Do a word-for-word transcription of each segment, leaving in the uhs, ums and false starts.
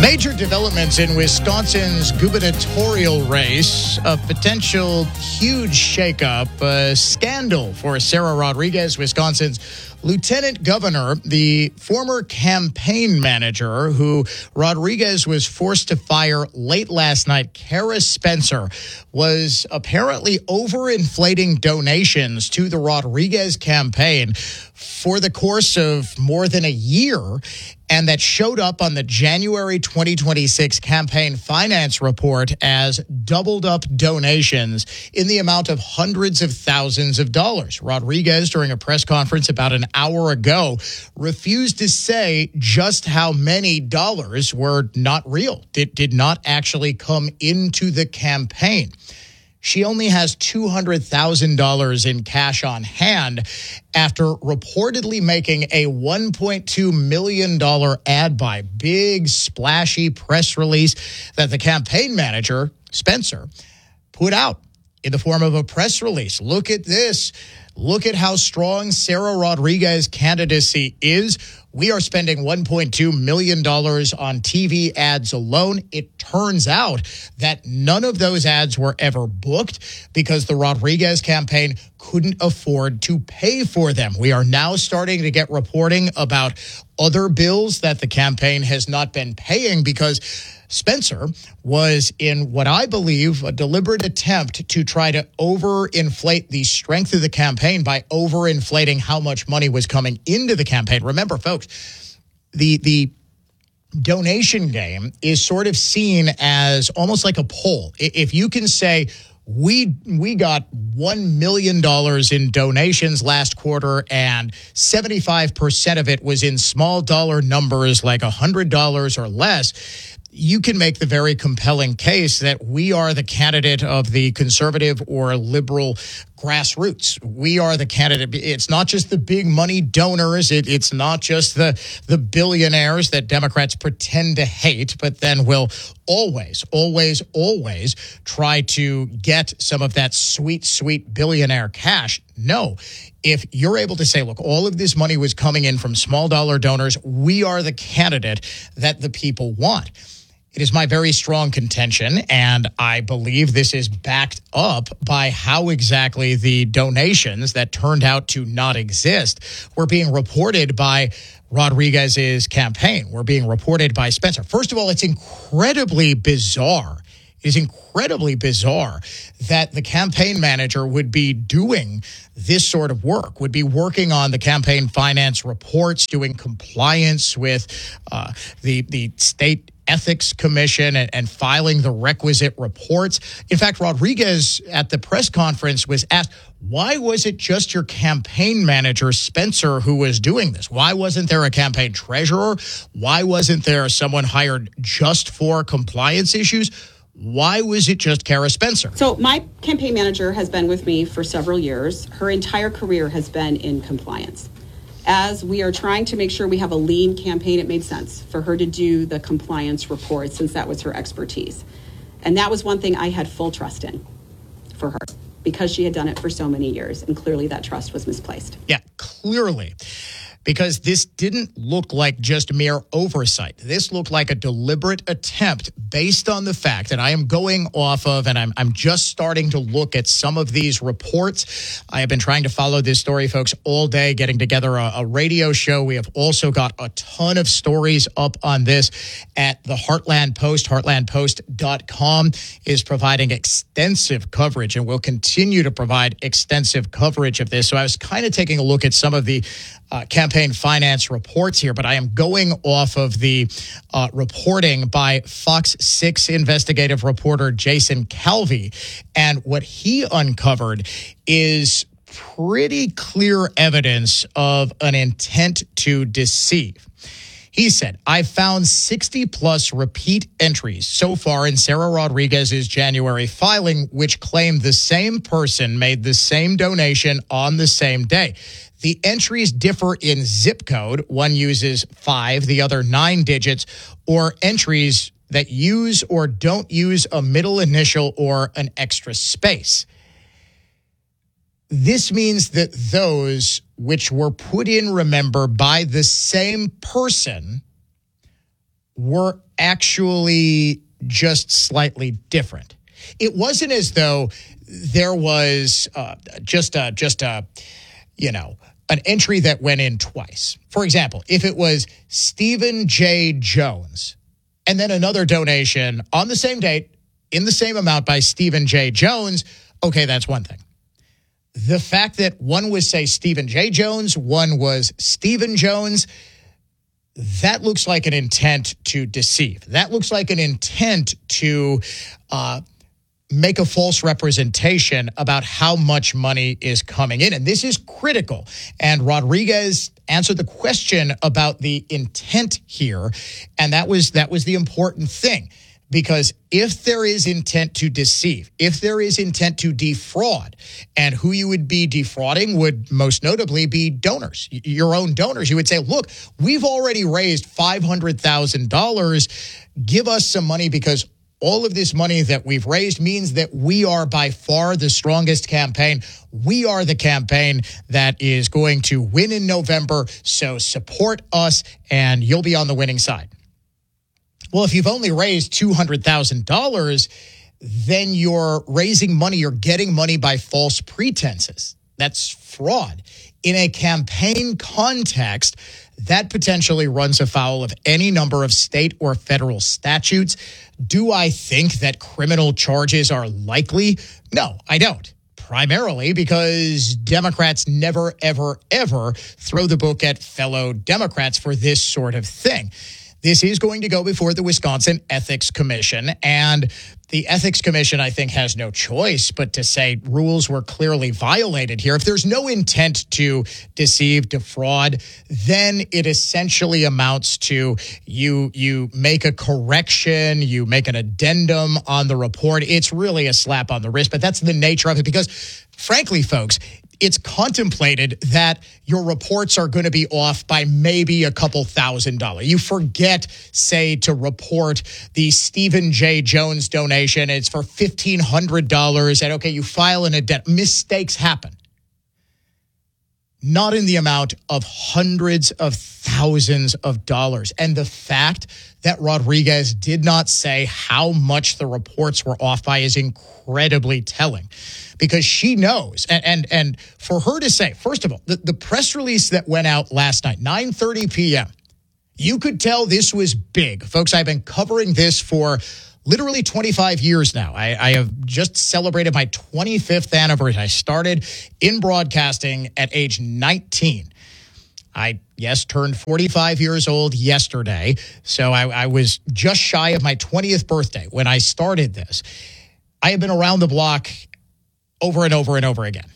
Major developments in Wisconsin's gubernatorial race, a potential huge shakeup, a scandal for Sarah Rodriguez, Wisconsin's lieutenant governor, the former campaign manager who Rodriguez was forced to fire late last night, Kara Spencer, was apparently overinflating donations to the Rodriguez campaign for the course of more than a year. And that showed up on the January twenty twenty-six campaign finance report as doubled up donations in the amount of hundreds of thousands of dollars. Rodriguez, during a press conference about an hour ago, refused to say just how many dollars were not real, did, did not actually come into the campaign. She only has two hundred thousand dollars in cash on hand after reportedly making a one point two million dollars ad buy, big splashy press release that the campaign manager, Spencer, put out in the form of a press release. Look at this. Look at how strong Sarah Rodriguez's candidacy is. We are spending one point two million dollars on T V ads alone. It turns out that none of those ads were ever booked because the Rodriguez campaign couldn't afford to pay for them. We are now starting to get reporting about other bills that the campaign has not been paying because Spencer was in what I believe a deliberate attempt to try to overinflate the strength of the campaign by overinflating how much money was coming into the campaign. Remember, folks, the the donation game is sort of seen as almost like a poll. If you can say, we we got one million dollars in donations last quarter and seventy-five percent of it was in small dollar numbers like one hundred dollars or less, you can make the very compelling case that we are the candidate of the conservative or liberal grassroots. We are the candidate. It's not just the big money donors. It, it's not just the, the billionaires that Democrats pretend to hate, but then will always, always, always try to get some of that sweet, sweet billionaire cash. No. If you're able to say, look, all of this money was coming in from small dollar donors, we are the candidate that the people want. It is my very strong contention, and I believe this is backed up by how exactly the donations that turned out to not exist were being reported by Rodriguez's campaign, were being reported by Spencer. First of all, it's incredibly bizarre. It is incredibly bizarre that the campaign manager would be doing this sort of work, would be working on the campaign finance reports, doing compliance with uh, the, the state Ethics Commission and, and filing the requisite reports. In fact, Rodriguez at the press conference was asked, why was it just your campaign manager, Spencer, who was doing this? Why wasn't there a campaign treasurer? Why wasn't there someone hired just for compliance issues? Why was it just Kara Spencer? So my campaign manager has been with me for several years. Her entire career has been in compliance. As we are trying to make sure we have a lean campaign, it made sense for her to do the compliance report since that was her expertise. And that was one thing I had full trust in for her because she had done it for so many years. And clearly that trust was misplaced. Yeah, clearly. Because this didn't look like just mere oversight. This looked like a deliberate attempt based on the fact that I am going off of, and I'm I'm just starting to look at some of these reports. I have been trying to follow this story, folks, all day, getting together a, a radio show. We have also got a ton of stories up on this at the Heartland Post. heartland post dot com is providing extensive coverage and will continue to provide extensive coverage of this. So I was kind of taking a look at some of the Uh, campaign finance reports here, but I am going off of the uh, reporting by Fox six investigative reporter Jason Calvi. And what he uncovered is pretty clear evidence of an intent to deceive. He said, I found sixty plus repeat entries so far in Sarah Rodriguez's January filing, which claimed the same person made the same donation on the same day. The entries differ in zip code. One uses five, the other nine digits, or entries that use or don't use a middle initial or an extra space. This means that those which were put in, remember, by the same person were actually just slightly different. It wasn't as though there was uh, just a, just a, you know, an entry that went in twice. For example, if it was Stephen J. Jones and then another donation on the same date in the same amount by Stephen J. Jones, okay, that's one thing. The fact that one was, say, Stephen J. Jones, one was Stephen Jones, that looks like an intent to deceive. That looks like an intent to uh, make a false representation about how much money is coming in. And this is critical. And Rodriguez answered the question about the intent here. And that was that was the important thing. Because if there is intent to deceive, if there is intent to defraud, and who you would be defrauding would most notably be donors, your own donors. You would say, look, we've already raised five hundred thousand dollars. Give us some money because all of this money that we've raised means that we are by far the strongest campaign. We are the campaign that is going to win in November. So support us and you'll be on the winning side. Well, if you've only raised two hundred thousand dollars, then you're raising money, you're getting money by false pretenses. That's fraud. In a campaign context, that potentially runs afoul of any number of state or federal statutes. Do I think that criminal charges are likely? No, I don't. Primarily because Democrats never, ever, ever throw the book at fellow Democrats for this sort of thing. This is going to go before the Wisconsin Ethics Commission, and the Ethics Commission, I think, has no choice but to say rules were clearly violated here. If there's no intent to deceive, defraud, then it essentially amounts to you, you make a correction, you make an addendum on the report. It's really a slap on the wrist, but that's the nature of it because, frankly, folks, it's contemplated that your reports are going to be off by maybe a couple thousand dollars. You forget, say, to report the Stephen J. Jones donation. It's for fifteen hundred dollars. And, okay, you file an addendum. Mistakes happen. Not in the amount of hundreds of thousands of dollars. And the fact that Rodriguez did not say how much the reports were off by is incredibly telling. Because she knows, and, and and for her to say, first of all, the, the press release that went out last night, nine thirty p.m., you could tell this was big. Folks, I've been covering this for literally twenty-five years now. I, I have just celebrated my twenty-fifth anniversary. I started in broadcasting at age nineteen. I, yes, turned forty-five years old yesterday, so I, I was just shy of my twentieth birthday when I started this. I have been around the block over and over and over again.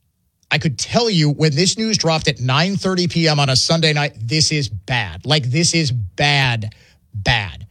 I could tell you when this news dropped at nine thirty p.m. on a Sunday night, this is bad. Like, this is bad, bad.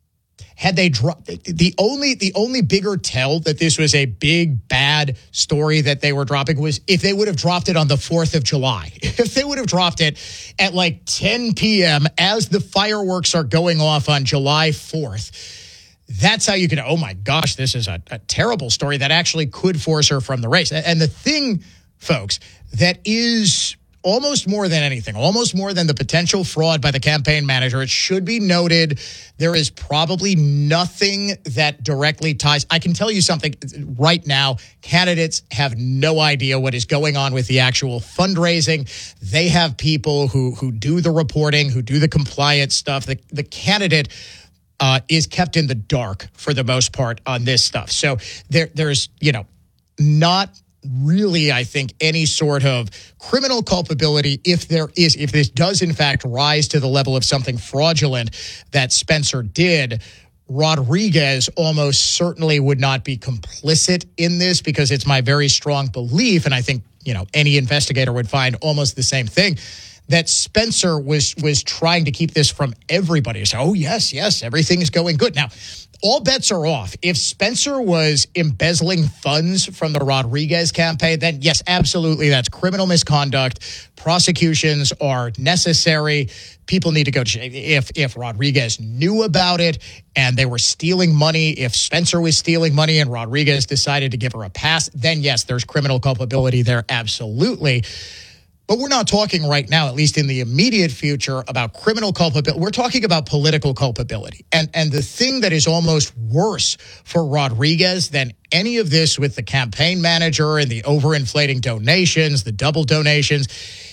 Had they dropped the only the only bigger tell that this was a big, bad story that they were dropping was if they would have dropped it on the fourth of July. If they would have dropped it at like ten p.m. as the fireworks are going off on July fourth. That's how you can, oh my gosh, this is a, a terrible story that actually could force her from the race. And the thing, folks, that is almost more than anything, almost more than the potential fraud by the campaign manager, it should be noted there is probably nothing that directly ties. I can tell you something right now. Candidates have no idea what is going on with the actual fundraising. They have people who, who do the reporting, who do the compliance stuff. The, the candidate Uh, is kept in the dark for the most part on this stuff. So there, there's, you know, not really, I think, any sort of criminal culpability if there is, if this does in fact rise to the level of something fraudulent that Spencer did. Rodriguez almost certainly would not be complicit in this because it's my very strong belief, and I think, you know, any investigator would find almost the same thing, that Spencer was was trying to keep this from everybody. So, oh, yes, yes, everything is going good. Now, all bets are off. If Spencer was embezzling funds from the Rodriguez campaign, then yes, absolutely, that's criminal misconduct. Prosecutions are necessary. People need to go to if if Rodriguez knew about it and they were stealing money, if Spencer was stealing money and Rodriguez decided to give her a pass, then yes, there's criminal culpability there, absolutely. But we're not talking right now, at least in the immediate future, about criminal culpability. We're talking about political culpability. And and the thing that is almost worse for Rodriguez than any of this with the campaign manager and the overinflating donations, the double donations,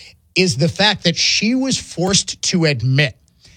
is the fact that she was forced to admit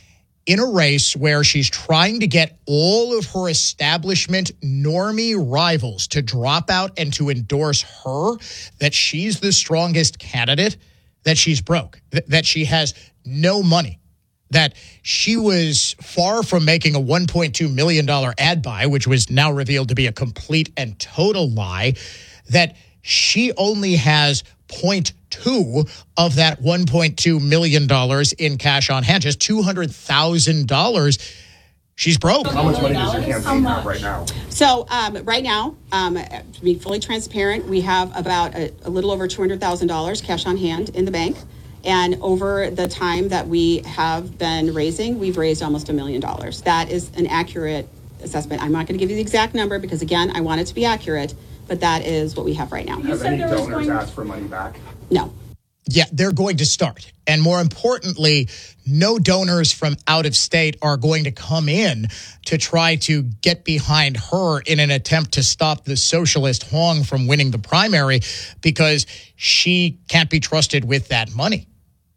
in a race where she's trying to get all of her establishment normie rivals to drop out and to endorse her, that she's the strongest candidate, that she's broke, th- that she has no money, that she was far from making a one point two million dollars ad buy, which was now revealed to be a complete and total lie, that she only has zero point two of that one point two million dollars in cash on hand, just two hundred thousand dollars. She's broke. How much money does your campaign have right now? So um, right now, um, to be fully transparent, we have about a, a little over two hundred thousand dollars cash on hand in the bank. And over the time that we have been raising, we've raised almost a million dollars. That is an accurate assessment. I'm not going to give you the exact number because, again, I want it to be accurate, but that is what we have right now. Have any donors asked for money back? No. Yeah, they're going to start. And more importantly, no donors from out of state are going to come in to try to get behind her in an attempt to stop the socialist Hong from winning the primary because she can't be trusted with that money.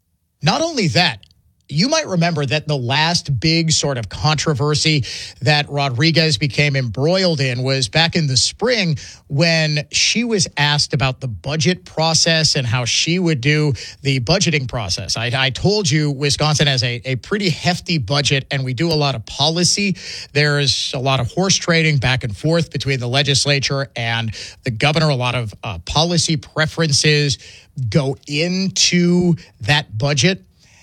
Not only that, you might remember that the last big sort of controversy that Rodriguez became embroiled in was back in the spring when she was asked about the budget process and how she would do the budgeting process. I, I told you Wisconsin has a, a pretty hefty budget and we do a lot of policy. There's a lot of horse trading back and forth between the legislature and the governor. A lot of uh, policy preferences go into that budget.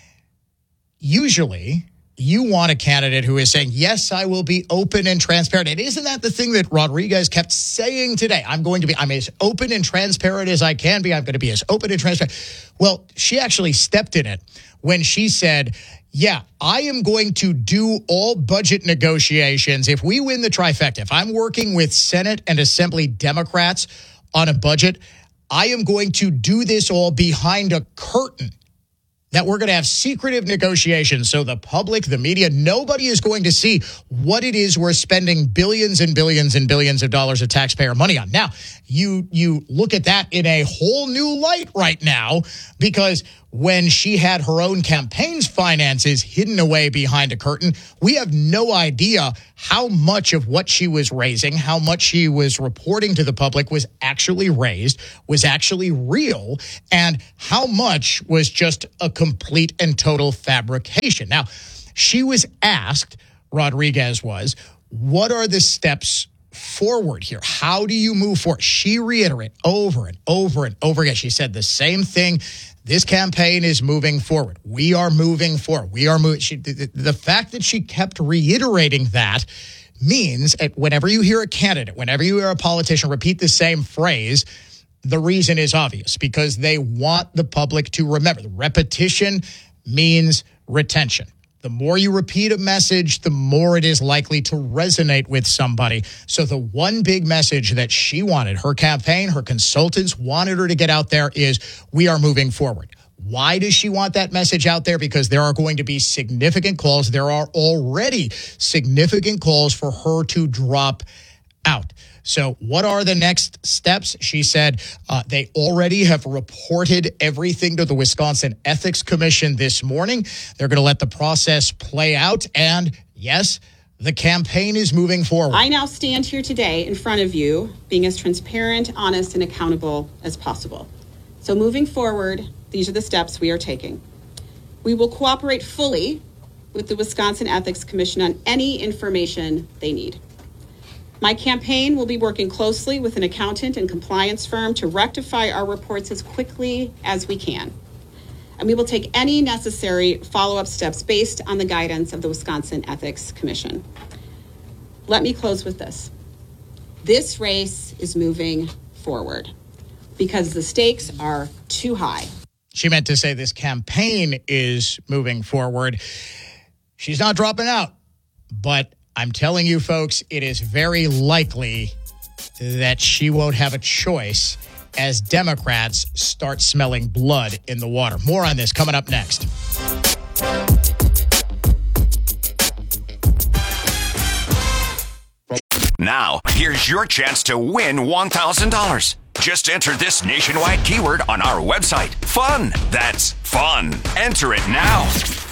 Usually, you want a candidate who is saying, yes, I will be open and transparent. And isn't that the thing that Rodriguez kept saying today? I'm going to be, I'm as open and transparent as I can be. I'm going to be as open and transparent. Well, she actually stepped in it when she said, yeah, I am going to do all budget negotiations. If we win the trifecta, if I'm working with Senate and Assembly Democrats on a budget, I am going to do this all behind a curtain. That we're going to have secretive negotiations so the public, the media, nobody is going to see what it is we're spending billions and billions and billions of dollars of taxpayer money on. Now, you you look at that in a whole new light right now because when she had her own campaign's finances hidden away behind a curtain, we have no idea how much of what she was raising, how much she was reporting to the public was actually raised, was actually real, and how much was just a complete and total fabrication. Now, she was asked, Rodriguez was, what are the steps forward here? How do you move forward? She reiterated over and over and over again. She said the same thing. This campaign is moving forward. We are moving forward. We are moving. She, the, the fact that she kept reiterating that means that whenever you hear a candidate, whenever you hear a politician repeat the same phrase, the reason is obvious because they want the public to remember. The repetition means retention. The more you repeat a message, the more it is likely to resonate with somebody. So the one big message that she wanted, her campaign, her consultants wanted her to get out there is we are moving forward. Why does she want that message out there? Because there are going to be significant calls. There are already significant calls for her to drop out. So what are the next steps? She said uh, they already have reported everything to the Wisconsin Ethics Commission this morning. They're going to let the process play out. And yes, the campaign is moving forward. I now stand here today in front of you being as transparent, honest, and accountable as possible. So moving forward, these are the steps we are taking. We will cooperate fully with the Wisconsin Ethics Commission on any information they need. My campaign will be working closely with an accountant and compliance firm to rectify our reports as quickly as we can. And we will take any necessary follow-up steps based on the guidance of the Wisconsin Ethics Commission. Let me close with this. This race is moving forward because the stakes are too high. She meant to say this campaign is moving forward. She's not dropping out, but I'm telling you, folks, it is very likely that she won't have a choice as Democrats start smelling blood in the water. More on this coming up next. Now, here's your chance to win one thousand dollars. Just enter this nationwide keyword on our website. Fun. That's fun. Enter it now.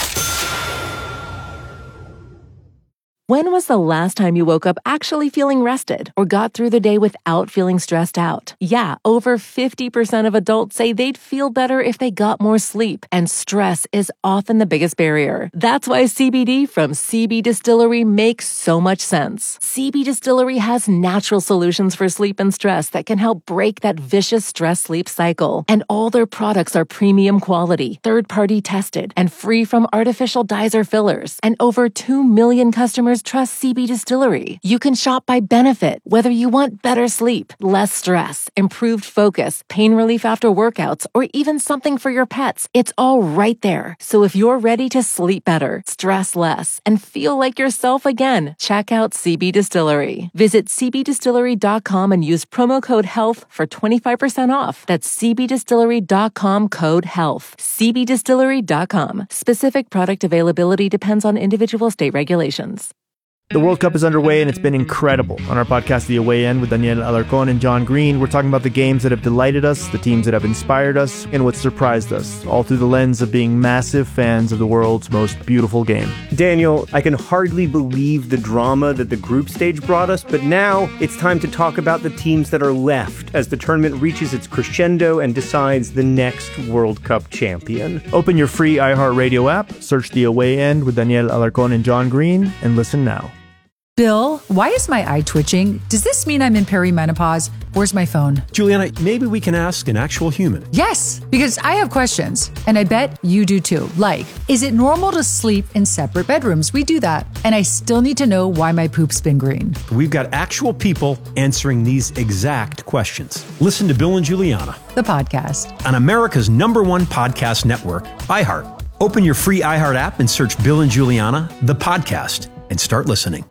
When was the last time you woke up actually feeling rested or got through the day without feeling stressed out? Yeah, over fifty percent of adults say they'd feel better if they got more sleep, and stress is often the biggest barrier. That's why C B D from C B Distillery makes so much sense. C B Distillery has natural solutions for sleep and stress that can help break that vicious stress-sleep cycle. And all their products are premium quality, third-party tested, and free from artificial dyes or fillers. And over two million customers trust C B Distillery. You can shop by benefit, whether you want better sleep, less stress, improved focus, pain relief after workouts, or even something for your pets. It's all right there. So if you're ready to sleep better, stress less, and feel like yourself again, check out C B Distillery. Visit c b distillery dot com and use promo code HEALTH for twenty-five percent off. That's c b distillery dot com code HEALTH. c b distillery dot com. Specific product availability depends on individual state regulations. The World Cup is underway, and it's been incredible. On our podcast, The Away End, with Daniel Alarcón and John Green, we're talking about the games that have delighted us, the teams that have inspired us, and what surprised us, all through the lens of being massive fans of the world's most beautiful game. Daniel, I can hardly believe the drama that the group stage brought us, but now it's time to talk about the teams that are left as the tournament reaches its crescendo and decides the next World Cup champion. Open your free iHeartRadio app, search The Away End with Daniel Alarcón and John Green, and listen now. Bill, why is my eye twitching? Does this mean I'm in perimenopause? Where's my phone? Juliana, maybe we can ask an actual human. Yes, because I have questions, and I bet you do too. Like, is it normal to sleep in separate bedrooms? We do that. And I still need to know why my poop's been green. We've got actual people answering these exact questions. Listen to Bill and Juliana, the podcast, on America's number one podcast network, iHeart. Open your free iHeart app and search Bill and Juliana, the podcast, and start listening.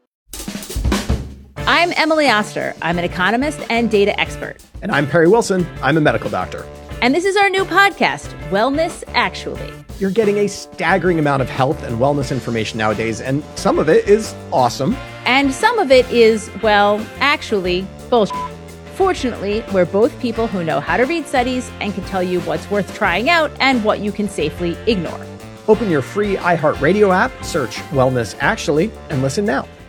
I'm Emily Oster. I'm an economist and data expert. And I'm Perry Wilson. I'm a medical doctor. And this is our new podcast, Wellness Actually. You're getting a staggering amount of health and wellness information nowadays, and some of it is awesome. And some of it is, well, actually, bullshit. Fortunately, we're both people who know how to read studies and can tell you what's worth trying out and what you can safely ignore. Open your free iHeartRadio app, search Wellness Actually, and listen now.